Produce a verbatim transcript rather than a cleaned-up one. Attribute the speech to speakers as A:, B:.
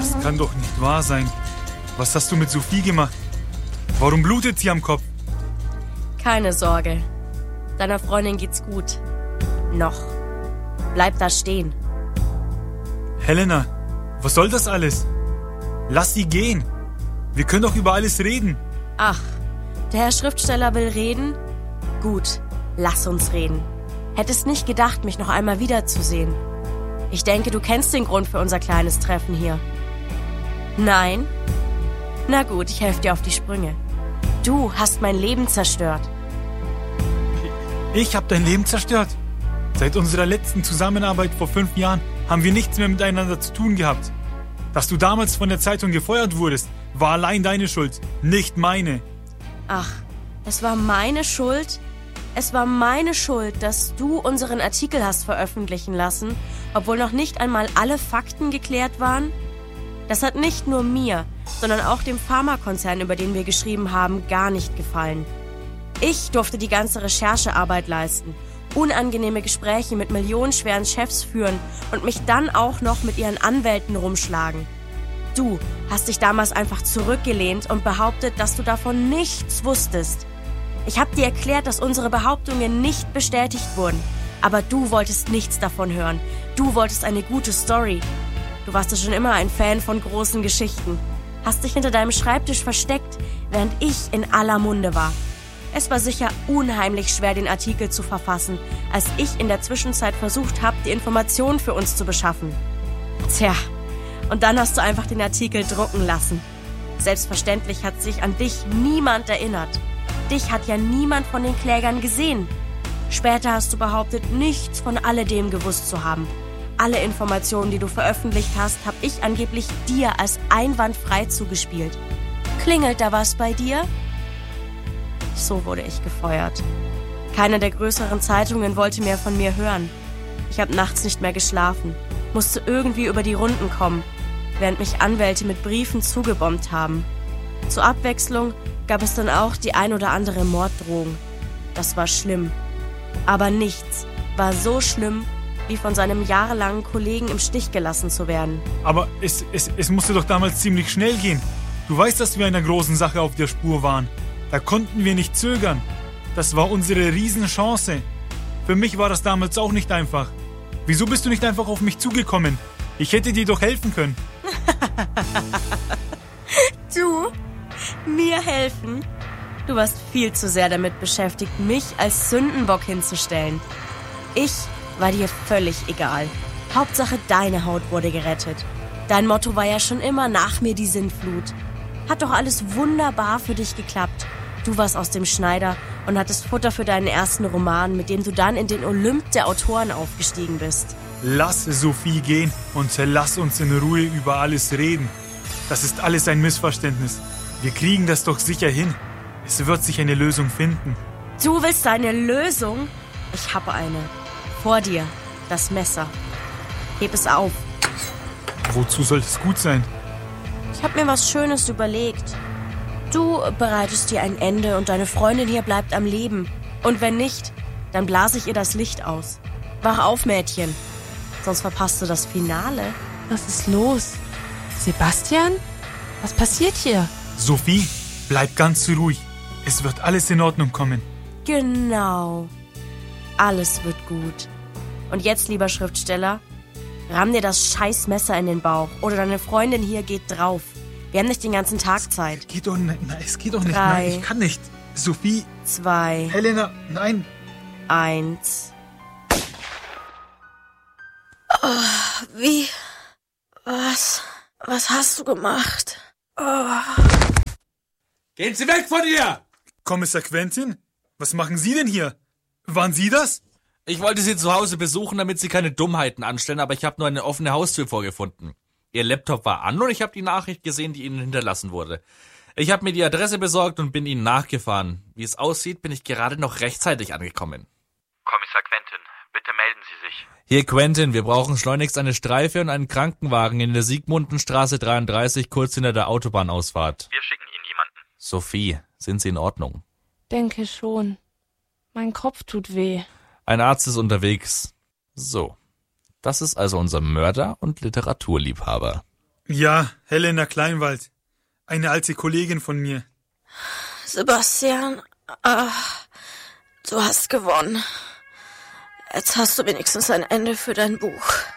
A: Das kann doch nicht wahr sein. Was hast du mit Sophie gemacht? Warum blutet sie am Kopf?
B: Keine Sorge. Deiner Freundin geht's gut. Noch. Bleib da stehen.
A: Helena, was soll das alles? Lass sie gehen. Wir können doch über alles reden.
B: Ach, der Herr Schriftsteller will reden? Gut, lass uns reden. Hättest nicht gedacht, mich noch einmal wiederzusehen. Ich denke, du kennst den Grund für unser kleines Treffen hier. Nein? Na gut, ich helfe dir auf die Sprünge. Du hast mein Leben zerstört.
A: Ich habe dein Leben zerstört? Seit unserer letzten Zusammenarbeit vor fünf Jahren haben wir nichts mehr miteinander zu tun gehabt. Dass du damals von der Zeitung gefeuert wurdest, war allein deine Schuld, nicht meine.
B: Ach, es war meine Schuld? Es war meine Schuld, dass du unseren Artikel hast veröffentlichen lassen, obwohl noch nicht einmal alle Fakten geklärt waren? Das hat nicht nur mir, sondern auch dem Pharmakonzern, über den wir geschrieben haben, gar nicht gefallen. Ich durfte die ganze Recherchearbeit leisten, unangenehme Gespräche mit millionenschweren Chefs führen und mich dann auch noch mit ihren Anwälten rumschlagen. Du hast dich damals einfach zurückgelehnt und behauptet, dass du davon nichts wusstest. Ich habe dir erklärt, dass unsere Behauptungen nicht bestätigt wurden, aber du wolltest nichts davon hören. Du wolltest eine gute Story. Du warst ja schon immer ein Fan von großen Geschichten. Hast dich hinter deinem Schreibtisch versteckt, während ich in aller Munde war. Es war sicher unheimlich schwer, den Artikel zu verfassen, als ich in der Zwischenzeit versucht habe, die Informationen für uns zu beschaffen. Tja, und dann hast du einfach den Artikel drucken lassen. Selbstverständlich hat sich an dich niemand erinnert. Dich hat ja niemand von den Klägern gesehen. Später hast du behauptet, nichts von alledem gewusst zu haben. Alle Informationen, die du veröffentlicht hast, habe ich angeblich dir als einwandfrei zugespielt. Klingelt da was bei dir? So wurde ich gefeuert. Keine der größeren Zeitungen wollte mehr von mir hören. Ich habe nachts nicht mehr geschlafen, musste irgendwie über die Runden kommen, während mich Anwälte mit Briefen zugebombt haben. Zur Abwechslung gab es dann auch die ein oder andere Morddrohung. Das war schlimm. Aber nichts war so schlimm, wie von seinem jahrelangen Kollegen im Stich gelassen zu werden.
A: Aber es, es, es musste doch damals ziemlich schnell gehen. Du weißt, dass wir einer großen Sache auf der Spur waren. Da konnten wir nicht zögern. Das war unsere Riesenchance. Für mich war das damals auch nicht einfach. Wieso bist du nicht einfach auf mich zugekommen? Ich hätte dir doch helfen können.
B: Du? Mir helfen? Du warst viel zu sehr damit beschäftigt, mich als Sündenbock hinzustellen. Ich war dir völlig egal. Hauptsache, deine Haut wurde gerettet. Dein Motto war ja schon immer, nach mir die Sintflut. Hat doch alles wunderbar für dich geklappt. Du warst aus dem Schneider und hattest Futter für deinen ersten Roman, mit dem du dann in den Olymp der Autoren aufgestiegen bist.
A: Lass Sophie gehen und lass uns in Ruhe über alles reden. Das ist alles ein Missverständnis. Wir kriegen das doch sicher hin. Es wird sich eine Lösung finden.
B: Du willst eine Lösung? Ich habe eine. Vor dir, das Messer. Heb es auf.
A: Wozu soll es gut sein?
B: Ich habe mir was Schönes überlegt. Du bereitest dir ein Ende und deine Freundin hier bleibt am Leben. Und wenn nicht, dann blase ich ihr das Licht aus. Wach auf, Mädchen. Sonst verpasst du das Finale.
C: Was ist los? Sebastian? Was passiert hier?
A: Sophie, bleib ganz ruhig. Es wird alles in Ordnung kommen.
B: Genau. Alles wird gut. Und jetzt, lieber Schriftsteller, ramm dir das scheiß Messer in den Bauch. Oder deine Freundin hier geht drauf. Wir haben nicht den ganzen Tag Zeit.
A: Es geht doch nicht. Nein, es geht doch nicht.
B: Drei.
A: Nein, ich kann nicht. Sophie.
B: Zwei.
A: Helena, nein.
B: Eins. Oh, wie? Was? Was hast du gemacht? Oh.
D: Gehen Sie weg von ihr!
A: Kommissar Quentin? Was machen Sie denn hier? Waren Sie das?
D: Ich wollte Sie zu Hause besuchen, damit Sie keine Dummheiten anstellen, aber ich habe nur eine offene Haustür vorgefunden. Ihr Laptop war an und ich habe die Nachricht gesehen, die Ihnen hinterlassen wurde. Ich habe mir die Adresse besorgt und bin Ihnen nachgefahren. Wie es aussieht, bin ich gerade noch rechtzeitig angekommen.
E: Kommissar Quentin, bitte melden Sie sich.
D: Hier Quentin, wir brauchen schleunigst eine Streife und einen Krankenwagen in der Siegmundenstraße dreiunddreißig, kurz hinter der Autobahnausfahrt.
E: Wir schicken Ihnen jemanden.
D: Sophie, sind Sie in Ordnung?
C: Denke schon. Mein Kopf tut weh.
D: Ein Arzt ist unterwegs. So, das ist also unser Mörder und Literaturliebhaber.
A: Ja, Helena Kleinwald. Eine alte Kollegin von mir.
F: Sebastian, ah, du hast gewonnen. Jetzt hast du wenigstens ein Ende für dein Buch.